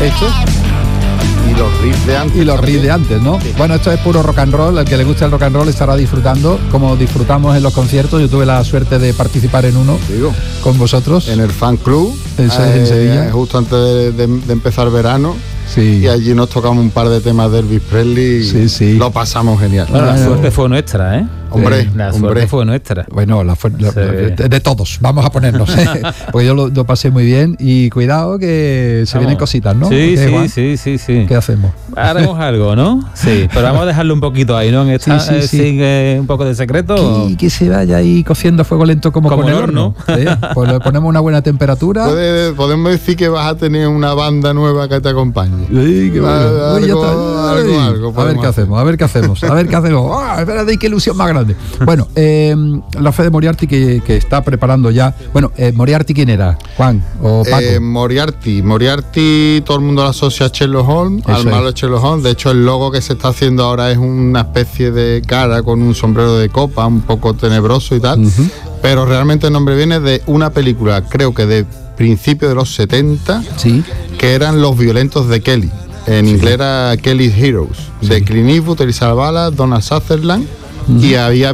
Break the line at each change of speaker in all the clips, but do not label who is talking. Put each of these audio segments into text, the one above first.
Esto.
Y los riffs de antes.
Y los riffs de antes, ¿no? Sí. Bueno, esto es puro rock and roll. El que le guste el rock and roll estará disfrutando, como disfrutamos en los conciertos. Yo tuve la suerte de participar en uno con vosotros.
En el fan club.
Eso es en Sevilla.
Justo antes de empezar verano.
Sí.
Y allí nos tocamos un par de temas de Elvis Presley.
Sí.
Lo pasamos genial.
Bueno, la suerte fue nuestra, ¿eh?
Hombre,
la suerte fue nuestra.
Bueno, de todos, vamos a ponernos. Porque yo lo pasé muy bien. Y cuidado que se vienen cositas, ¿no?
Sí.
¿Qué hacemos?
Haremos algo, ¿no? Sí, pero vamos a dejarlo un poquito ahí, ¿no? En esta, sin un poco de secreto.
Que se vaya ahí cociendo a fuego lento como con el horno. ¿Sí? Pues le ponemos una buena temperatura.
Podemos decir que vas a tener una banda nueva que te acompañe.
Sí, qué bueno.
Algo
a ver qué hacemos. Espérate, qué ilusión más grande. Bueno, la fe de Moriarty que está preparando ya. Bueno, Moriarty, ¿quién era? ¿Juan o Paco?
Moriarty, todo el mundo lo asocia a Sherlock Holmes, al malo Sherlock Holmes. De hecho, el logo que se está haciendo ahora es una especie de cara con un sombrero de copa, un poco tenebroso y tal. Uh-huh. Pero realmente el nombre viene de una película, creo que de principios de los 70, que eran Los violentos de Kelly. En inglés era Kelly's Heroes, de Clint Eastwood, Elizabeth Bala, Donald Sutherland. Uh-huh. Y había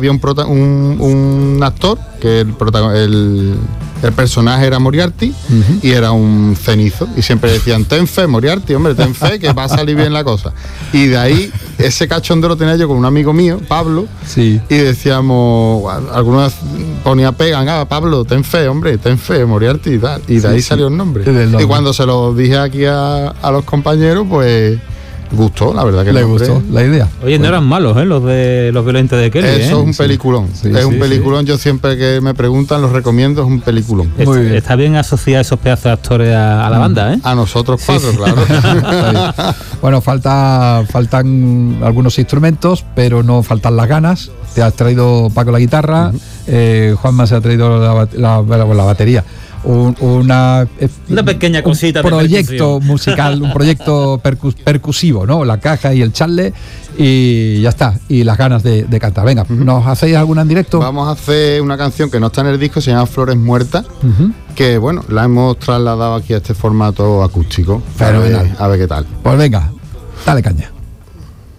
un actor que el personaje era Moriarty. Uh-huh. Y era un cenizo y siempre decían ten fe Moriarty, hombre, ten fe que va a salir bien la cosa. Y de ahí ese cachondeo lo tenía yo con un amigo mío, Pablo, y decíamos, algunos ponía pegan, Pablo, ten fe, hombre, ten fe Moriarty y tal, y de ahí salió el nombre. Y cuando se lo dije aquí a los compañeros, pues gustó, la verdad que
le gustó la idea.
Oye, no eran malos, los de Los violentos de Kelly.
Eso es un peliculón. Es un peliculón. Yo siempre que me preguntan los recomiendo, es un peliculón.
Está bien asociar esos pedazos de actores a la banda, ¿eh?
A nosotros cuatro, claro.
Bueno, faltan algunos instrumentos, pero no faltan las ganas. Te has traído, Paco, la guitarra, Juanma se ha traído la batería. Una
pequeña cosita,
un proyecto musical, un proyecto percusivo, ¿no? La caja y el charle y ya está, y las ganas de cantar. Venga, ¿nos hacéis alguna en directo?
Vamos a hacer una canción que no está en el disco, se llama Flores Muertas, que bueno, la hemos trasladado aquí a este formato acústico.
Fenomenal.
A ver qué tal.
Pues venga, dale caña.